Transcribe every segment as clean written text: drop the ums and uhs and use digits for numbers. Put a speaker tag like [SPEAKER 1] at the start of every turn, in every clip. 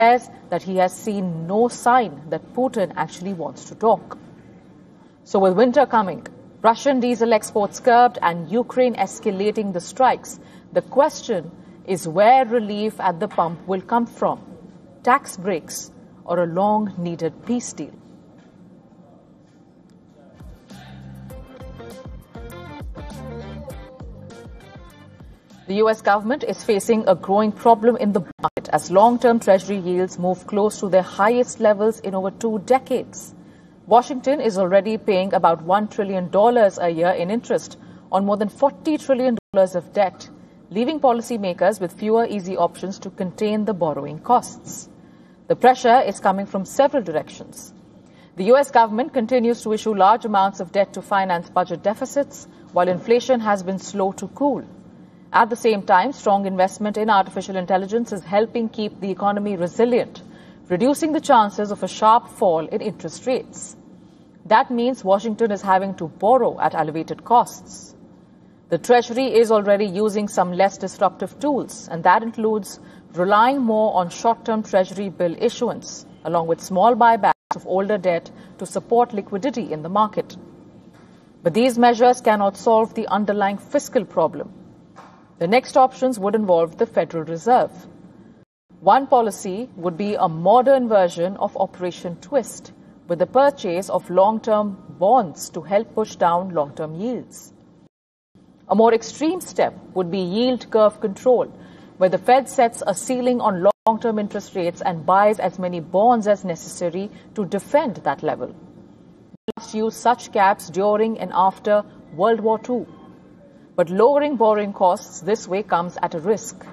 [SPEAKER 1] says that he has seen no sign that Putin actually wants to talk. So with winter coming, Russian diesel exports curbed and Ukraine escalating the strikes, the question is where relief at the pump will come from: tax breaks or a long-needed peace deal. The US government is facing a growing problem in the market as long-term treasury yields move close to their highest levels in over 2 decades. Washington is already paying about $1 trillion a year in interest on more than $40 trillion of debt, leaving policymakers with fewer easy options to contain the borrowing costs. The pressure is coming from several directions. The US government continues to issue large amounts of debt to finance budget deficits, while inflation has been slow to cool. At the same time, strong investment in artificial intelligence is helping keep the economy resilient, reducing the chances of a sharp fall in interest rates. That means Washington is having to borrow at elevated costs. The Treasury is already using some less disruptive tools, and that includes relying more on short-term Treasury bill issuance, along with small buybacks of older debt to support liquidity in the market. But these measures cannot solve the underlying fiscal problem. The next options would involve the Federal Reserve. One policy would be a modern version of Operation Twist, with the purchase of long-term bonds to help push down long-term yields. A more extreme step would be yield curve control, where the Fed sets a ceiling on long-term interest rates and buys as many bonds as necessary to defend that level. Last used such caps during and after World War II. But lowering borrowing costs this way comes at a risk.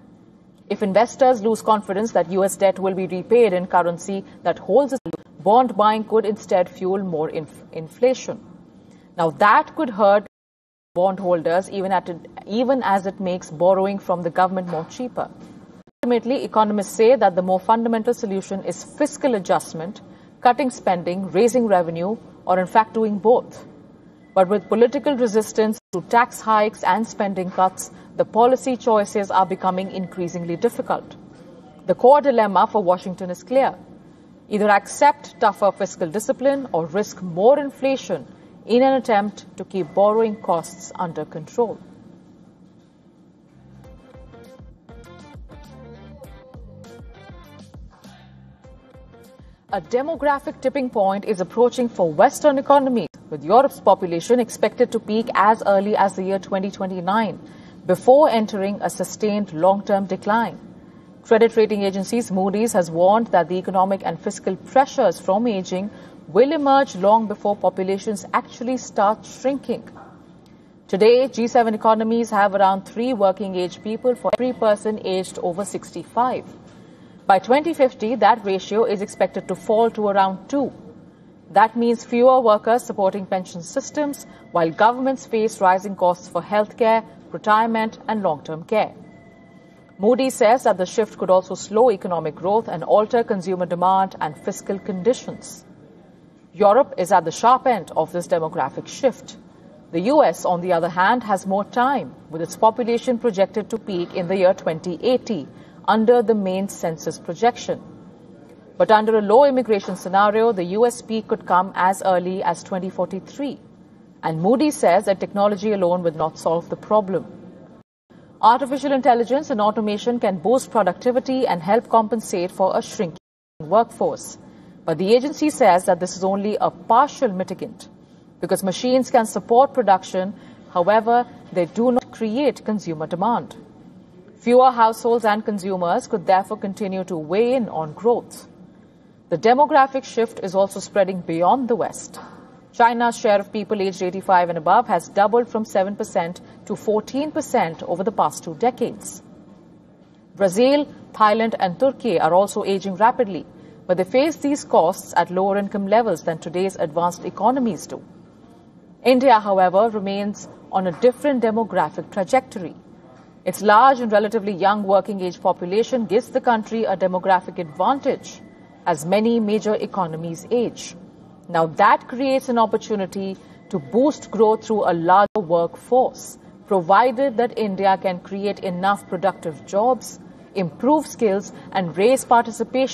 [SPEAKER 1] If investors lose confidence that US debt will be repaid in currency that holds its value, bond buying could instead fuel more inflation. Now that could hurt bondholders even as it makes borrowing from the government more cheaper. Ultimately, economists say that the more fundamental solution is fiscal adjustment, cutting spending, raising revenue, or in fact doing both. But with political resistance to tax hikes and spending cuts, the policy choices are becoming increasingly difficult. The core dilemma for Washington is clear: either accept tougher fiscal discipline or risk more inflation in an attempt to keep borrowing costs under control. A demographic tipping point is approaching for Western economies, with Europe's population expected to peak as early as the year 2029, before entering a sustained long-term decline. Credit rating agencies Moody's has warned that the economic and fiscal pressures from aging will emerge long before populations actually start shrinking. Today, G7 economies have around 3 working-age people for every person aged over 65. By 2050, that ratio is expected to fall to around 2. That means fewer workers supporting pension systems, while governments face rising costs for healthcare, retirement, and long-term care. Moody's says that the shift could also slow economic growth and alter consumer demand and fiscal conditions. Europe is at the sharp end of this demographic shift. The US, on the other hand, has more time, with its population projected to peak in the year 2080, under the main census projection. But under a low immigration scenario, the US peak could come as early as 2043. And Moody's says that technology alone will not solve the problem. Artificial intelligence and automation can boost productivity and help compensate for a shrinking workforce. But the agency says that this is only a partial mitigant, because machines can support production, however, they do not create consumer demand. Fewer households and consumers could therefore continue to weigh in on growth. The demographic shift is also spreading beyond the West. China's share of people aged 85 and above has doubled from 7% to 14% over the past 2 decades. Brazil, Thailand, and Turkey are also aging rapidly, but they face these costs at lower income levels than today's advanced economies do. India, however, remains on a different demographic trajectory. Its large and relatively young working-age population gives the country a demographic advantage as many major economies age. Now that creates an opportunity to boost growth through a larger workforce, provided that India can create enough productive jobs, improve skills, and raise participation